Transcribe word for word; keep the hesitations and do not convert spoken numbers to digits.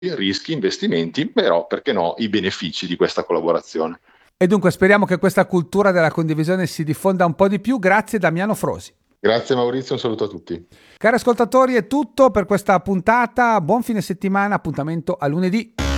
rischi, investimenti, però perché no, i benefici di questa collaborazione. E dunque speriamo che questa cultura della condivisione si diffonda un po' di più. Grazie Damiano Frosi. Grazie Maurizio, un saluto a tutti. Cari ascoltatori, è tutto per questa puntata. Buon fine settimana, appuntamento a lunedì.